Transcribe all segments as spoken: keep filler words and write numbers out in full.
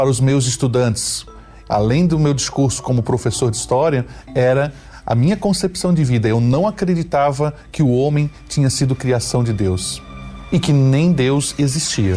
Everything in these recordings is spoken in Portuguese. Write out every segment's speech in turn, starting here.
para os meus estudantes, além do meu discurso como professor de história, era a minha concepção de vida. Eu não acreditava que o homem tinha sido criação de Deus e que nem Deus existia.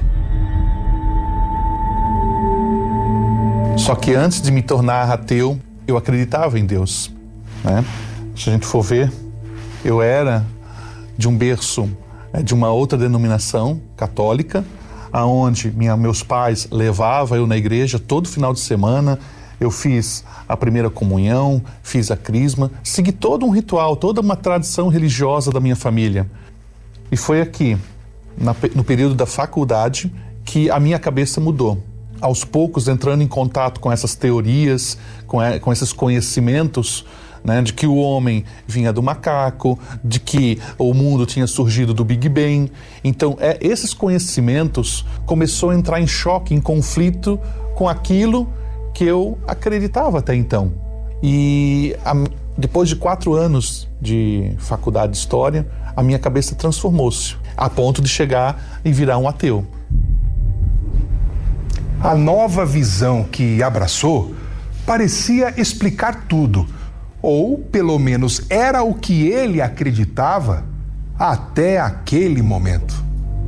Só que antes de me tornar ateu, eu acreditava em Deus, né? Se a gente for ver, eu era de um berço de uma outra denominação católica, aonde minha, meus pais levavam eu na igreja todo final de semana. Eu fiz a primeira comunhão, fiz a crisma, segui todo um ritual, toda uma tradição religiosa da minha família. E foi aqui, na, no período da faculdade, que a minha cabeça mudou. Aos poucos, entrando em contato com essas teorias, com, com esses conhecimentos, né, de que o homem vinha do macaco, de que o mundo tinha surgido do Big Bang. Então, é, esses conhecimentos começou a entrar em choque, em conflito com aquilo que eu acreditava até então. E a, depois de quatro anos de faculdade de História, a minha cabeça transformou-se, a ponto de chegar e virar um ateu. A nova visão que abraçou parecia explicar tudo, ou pelo menos era o que ele acreditava até aquele momento.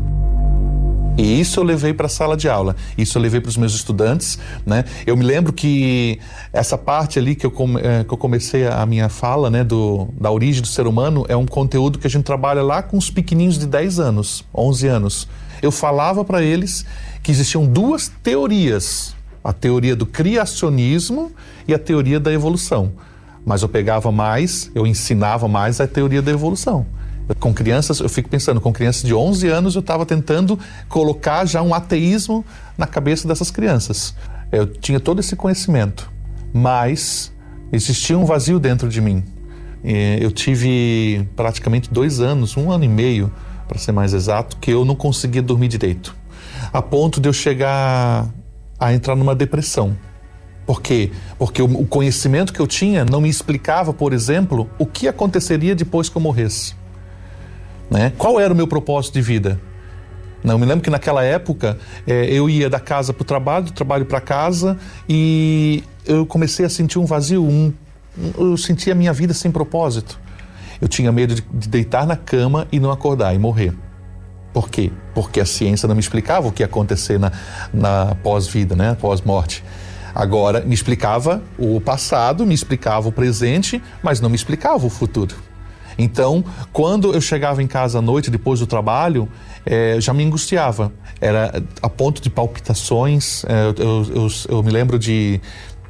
E isso eu levei para a sala de aula, isso eu levei para os meus estudantes, né? Eu me lembro que essa parte ali que eu, come, é, que eu comecei a minha fala, né, do, da origem do ser humano, é um conteúdo que a gente trabalha lá com os pequenininhos de dez anos, onze anos. Eu falava para eles que existiam duas teorias, a teoria do criacionismo e a teoria da evolução. Mas eu pegava mais, eu ensinava mais a teoria da evolução. Com crianças, eu fico pensando, com crianças de onze anos, eu estava tentando colocar já um ateísmo na cabeça dessas crianças. Eu tinha todo esse conhecimento, mas existia um vazio dentro de mim. Eu tive praticamente dois anos, um ano e meio, para ser mais exato, que eu não conseguia dormir direito, a ponto de eu chegar a entrar numa depressão. Por quê? Porque o conhecimento que eu tinha não me explicava, por exemplo, o que aconteceria depois que eu morresse. Né? Qual era o meu propósito de vida? Eu me lembro que naquela época é, eu ia da casa para o trabalho, do trabalho para casa, e eu comecei a sentir um vazio, um, eu sentia a minha vida sem propósito. Eu tinha medo de, de deitar na cama e não acordar e morrer. Por quê? Porque a ciência não me explicava o que ia acontecer na, na pós-vida, né? Pós-morte. Agora, me explicava o passado, me explicava o presente, mas não me explicava o futuro. Então, quando eu chegava em casa à noite, depois do trabalho, é, já me angustiava. Era a ponto de palpitações. É, eu, eu, eu me lembro de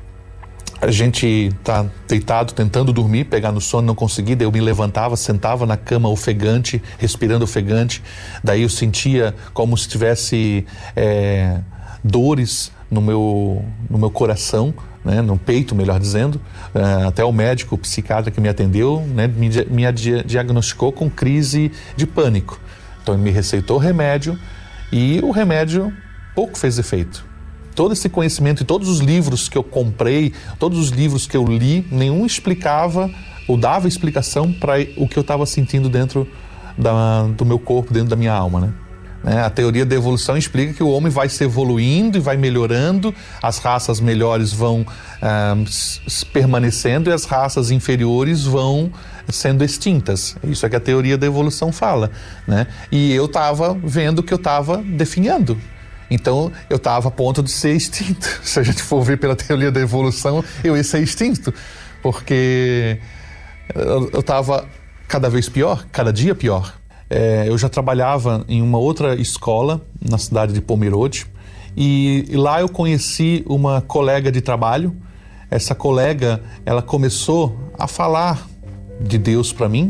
a gente tá deitado, tentando dormir, pegar no sono, não conseguia, daí eu me levantava, sentava na cama ofegante, respirando ofegante. Daí eu sentia como se tivesse é, dores no meu, no meu coração, né, no peito, melhor dizendo. Uh, até o médico, o psiquiatra que me atendeu, né, me, me diagnosticou com crise de pânico. Então ele me receitou remédio e o remédio pouco fez efeito. Todo esse conhecimento e todos os livros que eu comprei, todos os livros que eu li, nenhum explicava ou dava explicação para o que eu estava sentindo dentro da, do meu corpo, dentro da minha alma, né? A teoria da evolução explica que o homem vai se evoluindo e vai melhorando, as raças melhores vão ah, permanecendo e as raças inferiores vão sendo extintas. Isso é que a teoria da evolução fala, né? E eu estava vendo que eu estava definhando. Então, eu estava a ponto de ser extinto. Se a gente for ver pela teoria da evolução, eu ia ser extinto, porque eu estava cada vez pior, cada dia pior. É, eu já trabalhava em uma outra escola na cidade de Pomerode e, e lá eu conheci uma colega de trabalho. Essa colega, ela começou a falar de Deus para mim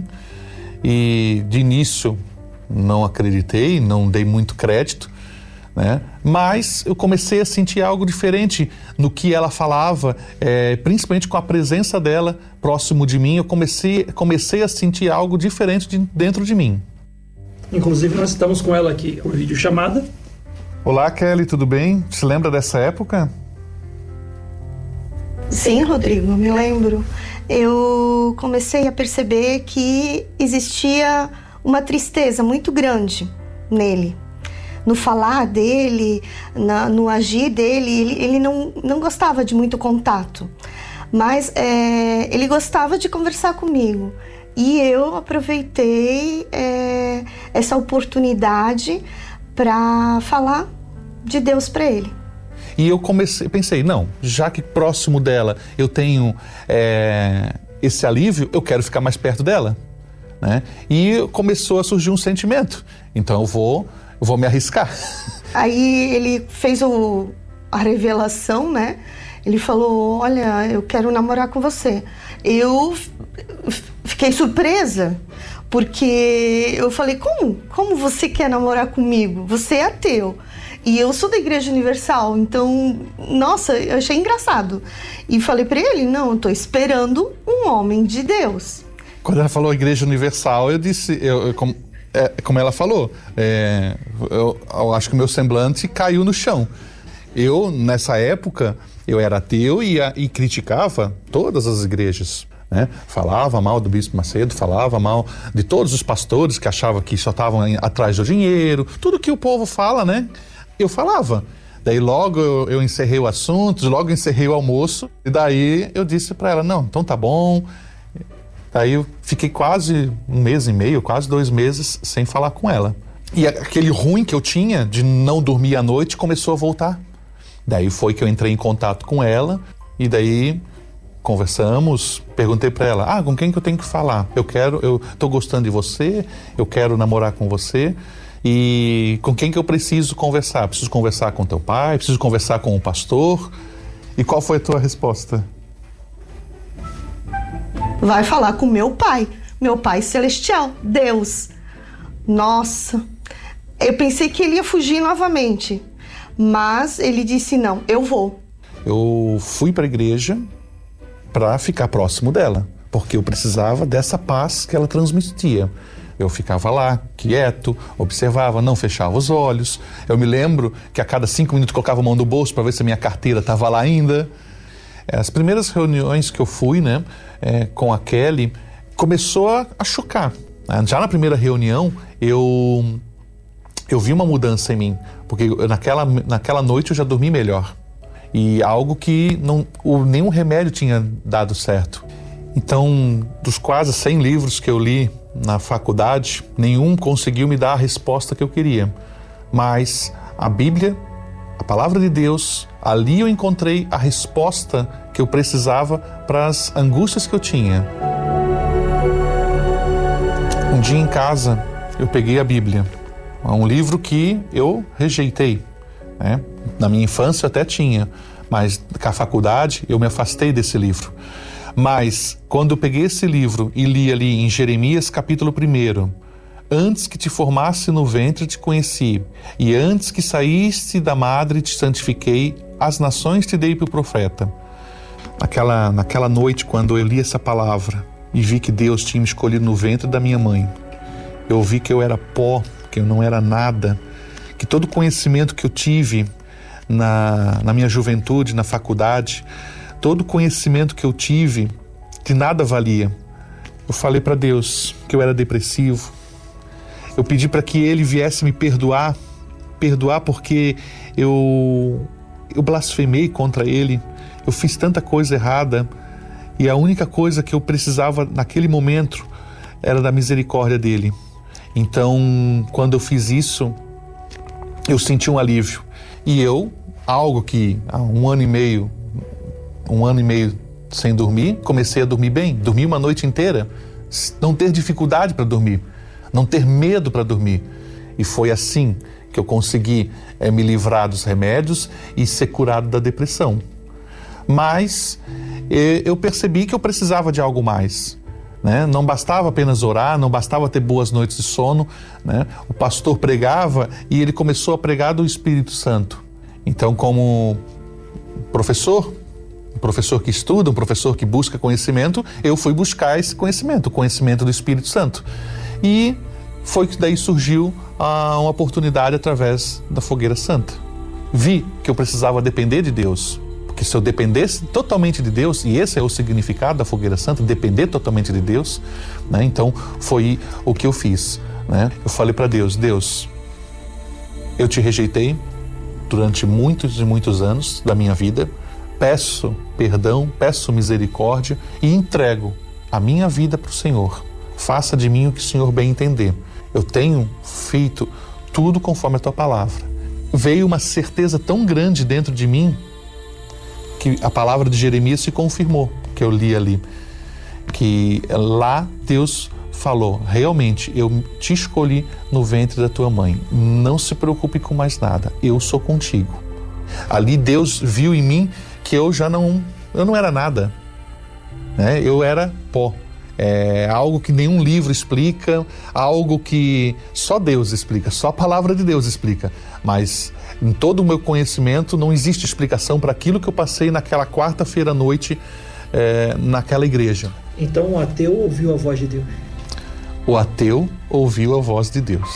e de início não acreditei, não dei muito crédito, né? Mas eu comecei a sentir algo diferente no que ela falava, é, principalmente com a presença dela próximo de mim. Eu comecei, comecei a sentir algo diferente de, dentro de mim. Inclusive, nós estamos com ela aqui por videochamada. Olá, Kelly, tudo bem? Se lembra dessa época? Sim, Rodrigo, me lembro. Eu comecei a perceber que existia uma tristeza muito grande nele. no falar dele, na, no agir dele, ele, ele não, não gostava de muito contato. Mas é, ele gostava de conversar comigo. E eu aproveitei é, essa oportunidade para falar de Deus para ele. E eu comecei, pensei, não, já que próximo dela eu tenho é, esse alívio, eu quero ficar mais perto dela, né? E começou a surgir um sentimento, então eu vou, eu vou me arriscar. Aí ele fez o, a revelação, né? Ele falou, olha, eu quero namorar com você. Eu fiquei surpresa, porque eu falei, como? Como você quer namorar comigo? Você é ateu. E eu sou da Igreja Universal, então, nossa, eu achei engraçado. E falei pra ele, não, eu tô esperando um homem de Deus. Quando ela falou Igreja Universal, eu disse, eu, eu, como, é, como ela falou, é, eu, eu acho que o meu semblante caiu no chão. Eu, nessa época, eu era ateu e, e criticava todas as igrejas, né? Falava mal do Bispo Macedo, falava mal de todos os pastores que achavam que só estavam atrás do dinheiro, tudo que o povo fala, né? Eu falava. Daí logo eu, eu encerrei o assunto, logo encerrei o almoço, e daí eu disse para ela, não, então tá bom. Daí eu fiquei quase um mês e meio, quase dois meses sem falar com ela. E aquele ruim que eu tinha de não dormir à noite começou a voltar. Daí foi que eu entrei em contato com ela, e daí conversamos, perguntei para ela, ah, com quem que eu tenho que falar? Eu quero, eu tô gostando de você, eu quero namorar com você. E com quem que eu preciso conversar? Preciso conversar com teu pai? Preciso conversar com o pastor? E qual foi a tua resposta? Vai falar com meu pai, meu pai celestial, Deus. Nossa, eu pensei que ele ia fugir novamente, mas ele disse não, eu vou. Eu fui para a igreja para ficar próximo dela, porque eu precisava dessa paz que ela transmitia. Eu ficava lá, quieto, observava, não fechava os olhos. Eu me lembro que a cada cinco minutos colocava a mão no bolso para ver se a minha carteira estava lá ainda. As primeiras reuniões que eu fui, né, é, com a Kelly, começou a, a chocar. Já na primeira reunião, eu, eu vi uma mudança em mim, porque eu, naquela, naquela noite eu já dormi melhor. E algo que não, o, nenhum remédio tinha dado certo. Então, dos quase cem livros que eu li na faculdade, nenhum conseguiu me dar a resposta que eu queria. Mas a Bíblia, a palavra de Deus, ali eu encontrei a resposta que eu precisava para as angústias que eu tinha. Um dia em casa, eu peguei a Bíblia, um livro que eu rejeitei, né? Na minha infância eu até tinha, mas com a faculdade eu me afastei desse livro. Mas, quando eu peguei esse livro e li ali em Jeremias capítulo primeiro, antes que te formasse no ventre te conheci, e antes que saíste da madre te santifiquei, as nações te dei por profeta. Naquela, naquela noite, quando eu li essa palavra e vi que Deus tinha me escolhido no ventre da minha mãe, eu vi que eu era pó, que eu não era nada, que todo o conhecimento que eu tive na, na minha juventude, na faculdade, todo o conhecimento que eu tive, de nada valia. Eu falei para Deus que eu era depressivo. Eu pedi para que Ele viesse me perdoar, perdoar porque eu, eu blasfemei contra Ele, eu fiz tanta coisa errada, e a única coisa que eu precisava naquele momento era da misericórdia dEle. Então, quando eu fiz isso, eu senti um alívio. E eu, algo que há um ano e meio, um ano e meio sem dormir, comecei a dormir bem, dormir uma noite inteira, não ter dificuldade para dormir, não ter medo para dormir. E foi assim que eu consegui é, me livrar dos remédios e ser curado da depressão. Mas é, eu percebi que eu precisava de algo mais, né? Não bastava apenas orar, não bastava ter boas noites de sono, né? O pastor pregava e ele começou a pregar do Espírito Santo. Então, como professor, um professor que estuda, um professor que busca conhecimento, eu fui buscar esse conhecimento, o conhecimento do Espírito Santo. E foi que daí surgiu ah, uma oportunidade através da Fogueira Santa. Vi que eu precisava depender de Deus, porque se eu dependesse totalmente de Deus, e esse é o significado da Fogueira Santa, depender totalmente de Deus, né? Então foi o que eu fiz, né? Eu falei para Deus, Deus, Eu te rejeitei durante muitos e muitos anos da minha vida. Peço perdão, peço misericórdia e entrego a minha vida para o Senhor. Faça de mim o que o Senhor bem entender. Eu tenho feito tudo conforme a tua palavra. Veio uma certeza tão grande dentro de mim que a palavra de Jeremias se confirmou, que eu li ali. Que lá Deus falou, realmente, eu te escolhi no ventre da tua mãe. Não se preocupe com mais nada, eu sou contigo. Ali Deus viu em mim que eu já não, eu não era nada, né? Eu era pó. É algo que nenhum livro explica, algo que só Deus explica, só a palavra de Deus explica. Mas em todo o meu conhecimento não existe explicação para aquilo que eu passei naquela quarta-feira à noite é, naquela igreja. Então o ateu ouviu a voz de Deus? O ateu ouviu a voz de Deus.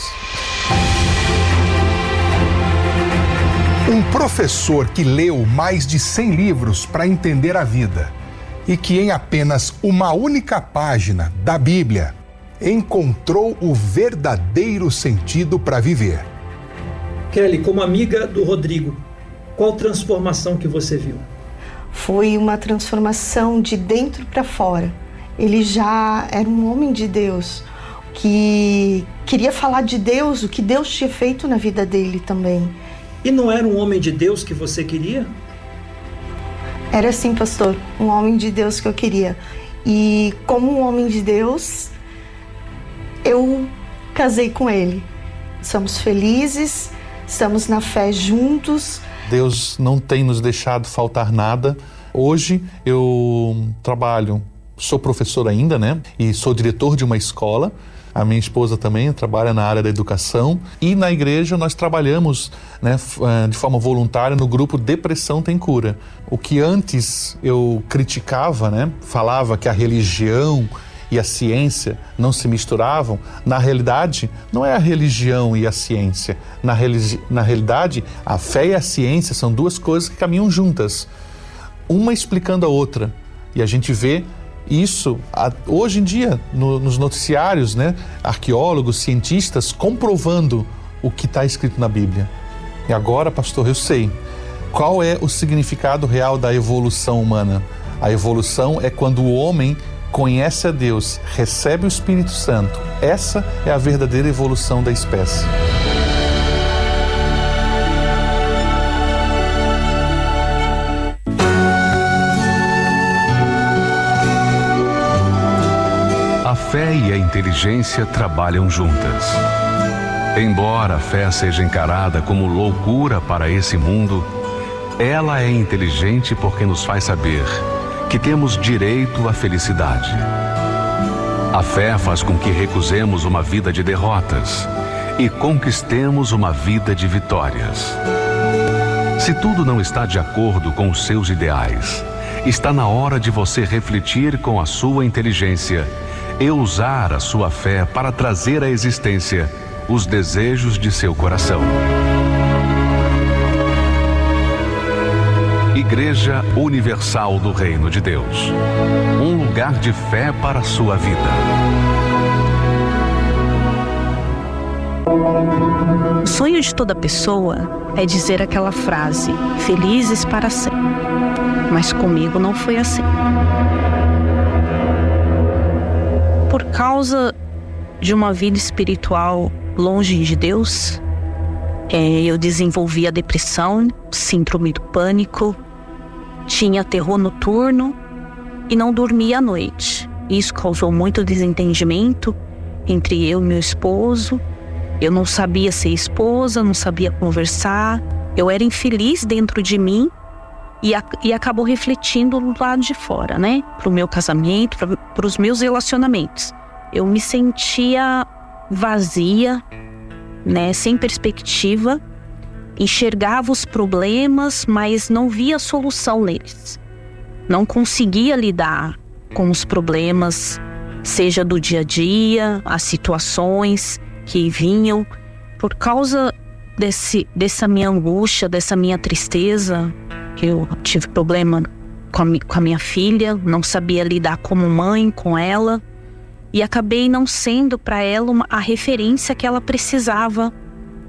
Um professor que leu mais de cem livros para entender a vida e que em apenas uma única página da Bíblia encontrou o verdadeiro sentido para viver. Kelly, como amiga do Rodrigo, qual transformação que você viu? Foi uma transformação de dentro para fora. Ele já era um homem de Deus, que queria falar de Deus, o que Deus tinha feito na vida dele também. E não era um homem de Deus que você queria? Era sim, pastor, um homem de Deus que eu queria. E como um homem de Deus, eu casei com ele. Somos felizes, estamos na fé juntos. Deus não tem nos deixado faltar nada. Hoje eu trabalho, sou professor ainda, né? E sou diretor de uma escola. A minha esposa também trabalha na área da educação. E na igreja nós trabalhamos, né, de forma voluntária no grupo Depressão Tem Cura. O que antes eu criticava, né, falava que a religião e a ciência não se misturavam, na realidade não é a religião e a ciência. Na, religi- na realidade, a fé e a ciência são duas coisas que caminham juntas, uma explicando a outra. E a gente vê isso hoje em dia no, nos noticiários, né? Arqueólogos, cientistas comprovando o que está escrito na Bíblia. E agora, pastor, eu sei qual é o significado real da evolução humana. A evolução é quando o homem conhece a Deus, recebe o Espírito Santo. Essa é a verdadeira evolução da espécie. A fé e a inteligência trabalham juntas. Embora a fé seja encarada como loucura para esse mundo, ela é inteligente porque nos faz saber que temos direito à felicidade. A fé faz com que recusemos uma vida de derrotas e conquistemos uma vida de vitórias. Se tudo não está de acordo com os seus ideais, está na hora de você refletir com a sua inteligência e usar a sua fé para trazer à existência os desejos de seu coração. Igreja Universal do Reino de Deus. Um lugar de fé para a sua vida. O sonho de toda pessoa é dizer aquela frase, felizes para sempre. Mas comigo não foi assim. Por causa de uma vida espiritual longe de Deus, é, eu desenvolvi a depressão, síndrome do pânico, tinha terror noturno e não dormia à noite. Isso causou muito desentendimento entre eu e meu esposo. Eu não sabia ser esposa, não sabia conversar. Eu era infeliz dentro de mim e, a, e acabou refletindo do lado de fora, né? Para o meu casamento, para os meus relacionamentos. Eu me sentia vazia, né? Sem perspectiva. Enxergava os problemas, mas não via solução neles. Não conseguia lidar com os problemas, seja do dia a dia, as situações que vinham. Por causa desse, dessa minha angústia, dessa minha tristeza, eu tive problema com a, com a minha filha, não sabia lidar como mãe com ela e acabei não sendo para ela uma, a referência que ela precisava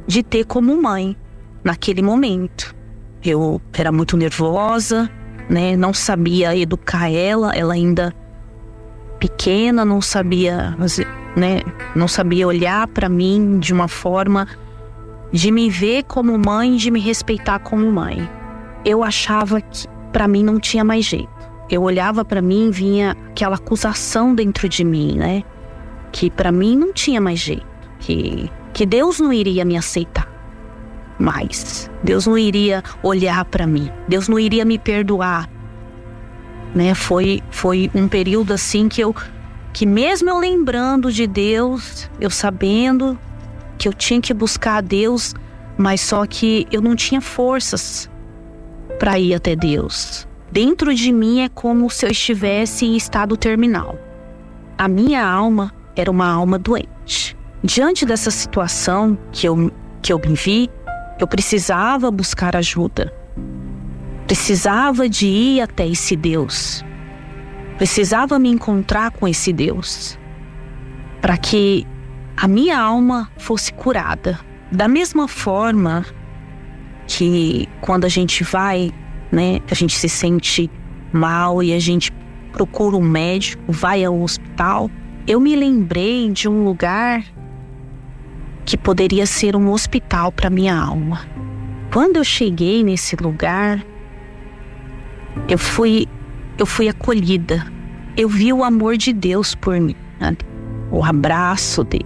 de ter como mãe naquele momento. Eu era muito nervosa, né? Não sabia educar ela, ela ainda pequena, não sabia, né? Não sabia olhar para mim de uma forma de me ver como mãe, de me respeitar como mãe. Eu achava que para mim não tinha mais jeito. Eu olhava para mim e vinha aquela acusação dentro de mim, né? Que para mim não tinha mais jeito, que, que Deus não iria me aceitar mais. Deus não iria olhar para mim, Deus não iria me perdoar, né? Foi, foi um período assim que eu, que mesmo eu lembrando de Deus, eu sabendo que eu tinha que buscar a Deus, mas só que eu não tinha forças para ir até Deus. Dentro de mim é como se eu estivesse em estado terminal. A minha alma era uma alma doente. Diante dessa situação que eu, que eu me vi, eu precisava buscar ajuda. Precisava de ir até esse Deus. Precisava me encontrar com esse Deus, para que a minha alma fosse curada. Da mesma forma que quando a gente vai, né, a gente se sente mal e a gente procura um médico, vai ao hospital. Eu me lembrei de um lugar que poderia ser um hospital para minha alma. Quando eu cheguei nesse lugar, eu fui, eu fui acolhida. Eu vi o amor de Deus por mim, né? O abraço dele.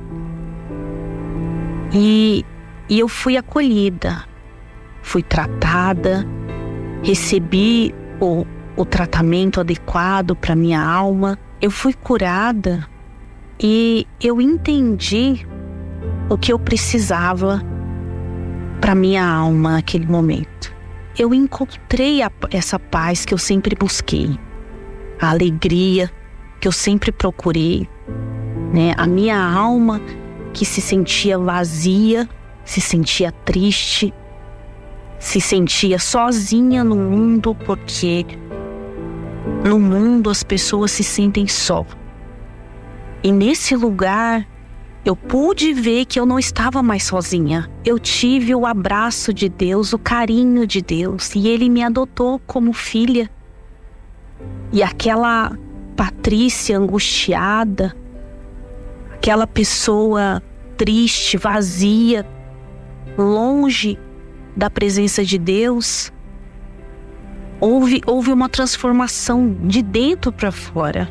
E, e eu fui acolhida, fui tratada, recebi o, o tratamento adequado para minha alma. Eu fui curada e eu entendi o que eu precisava para minha alma naquele momento. Eu encontrei a, essa paz que eu sempre busquei, a alegria que eu sempre procurei, né? A minha alma que se sentia vazia, se sentia triste, se sentia sozinha no mundo, porque no mundo as pessoas se sentem só. E nesse lugar eu pude ver que eu não estava mais sozinha. Eu tive o abraço de Deus, o carinho de Deus, e Ele me adotou como filha. E aquela Patrícia angustiada, aquela pessoa triste, vazia, longe da presença de Deus, houve, houve uma transformação de dentro para fora.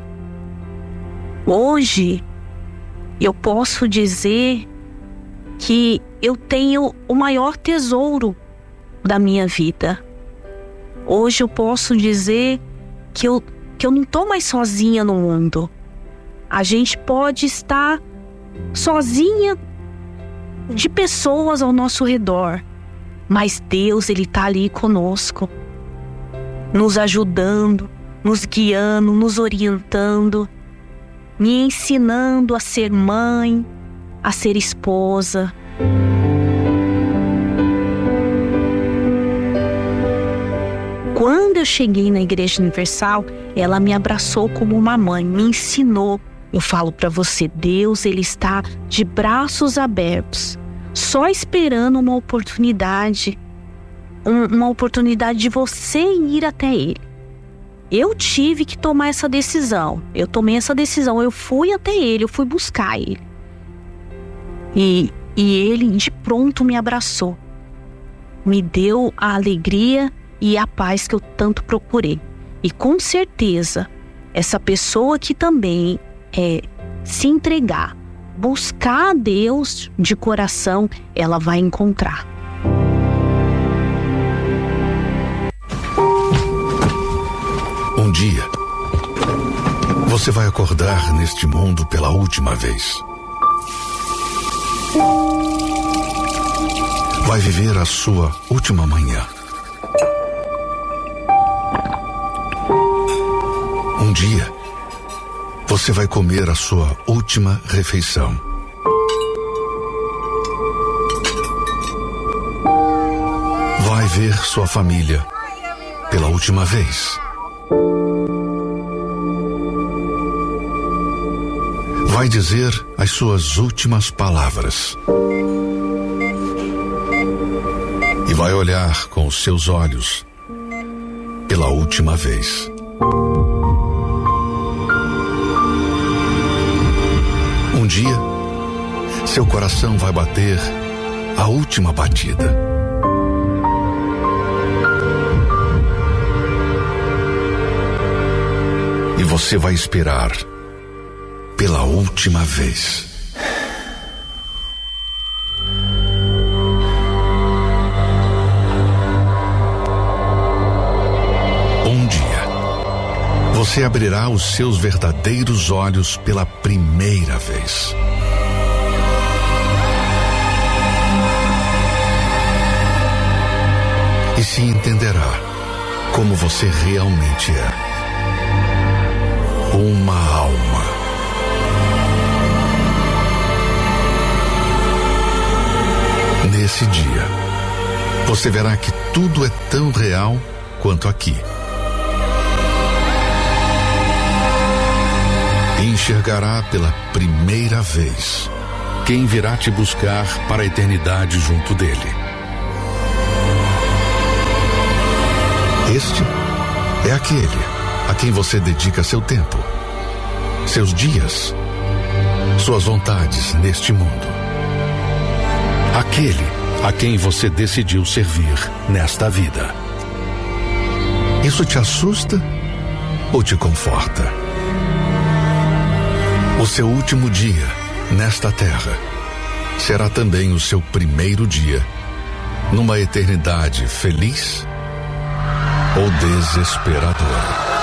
Hoje, eu posso dizer que eu tenho o maior tesouro da minha vida. Hoje eu posso dizer que eu, que eu não estou mais sozinha no mundo. A gente pode estar sozinha de pessoas ao nosso redor, mas Deus, Ele está ali conosco, nos ajudando, nos guiando, nos orientando, me ensinando a ser mãe, a ser esposa. Quando eu cheguei na Igreja Universal, ela me abraçou como uma mãe, me ensinou. Eu falo para você, Deus, Ele está de braços abertos, só esperando uma oportunidade, um, uma oportunidade de você ir até Ele. Eu tive que tomar essa decisão, eu tomei essa decisão, eu fui até Ele, eu fui buscar Ele. E, e Ele de pronto me abraçou, me deu a alegria e a paz que eu tanto procurei. E com certeza, essa pessoa que também é, se entregar, buscar a Deus de coração, ela vai encontrar. Um dia, você vai acordar neste mundo pela última vez. Vai viver a sua última manhã. Um dia, você vai comer a sua última refeição. Vai ver sua família pela última vez. Vai dizer as suas últimas palavras. vai olhar com os seus olhos pela última vez. Um dia, seu coração vai bater a última batida. E você vai esperar pela última vez. Um dia, você abrirá os seus verdadeiros olhos pela primeira vez. E se entenderá como você realmente é. Uma alma. Nesse dia, você verá que tudo é tão real quanto aqui. E enxergará pela primeira vez quem virá te buscar para a eternidade junto dele. Este é aquele a quem você dedica seu tempo, seus dias, suas vontades neste mundo. Aquele a quem você decidiu servir nesta vida. Isso te assusta ou te conforta? O seu último dia nesta terra será também o seu primeiro dia numa eternidade feliz ou desesperadora?